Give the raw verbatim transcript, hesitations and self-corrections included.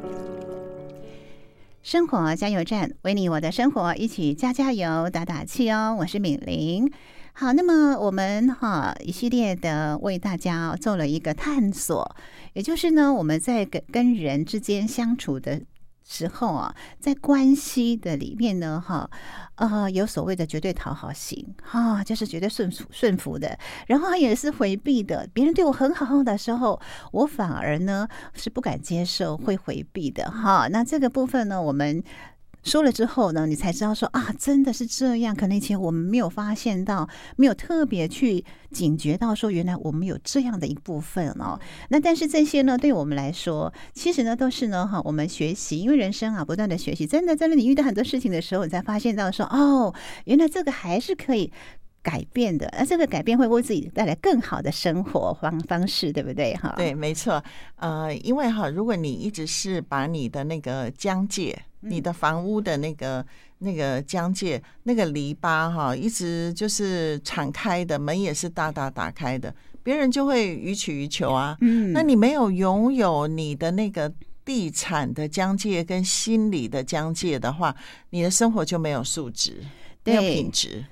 生活加油站，为你我的生活一起加加油打打气哦！我是敏玲。好，那么我们哈一系列的为大家做了一个探索，也就是呢，我们在跟跟人之间相处的时候啊，在关系的里面呢，哈，呃，有所谓的绝对讨好型，哈，就是绝对顺服顺服的，然后也是回避的。别人对我很好的时候，我反而呢是不敢接受，会回避的，哈。那这个部分呢，我们说了之后呢，你才知道说啊，真的是这样。可能以前我们没有发现到，没有特别去警觉到说，原来我们有这样的一部分哦。那但是这些呢，对我们来说，其实呢都是呢哈，我们学习，因为人生啊不断的学习，真的真的你遇到很多事情的时候，你才发现到说，哦，原来这个还是可以改变的，而这个改变会为自己带来更好的生活方方式，对不对？哈， 对，没错。呃，因为哈，如果你一直是把你的那个疆界，你的房屋的那个那个疆界，那个篱笆哈，一直就是敞开的，门也是大大打开的，别人就会予取予求啊。嗯，那你没有拥有你的那个地产的疆界跟心理的疆界的话，你的生活就没有素质，没有品质。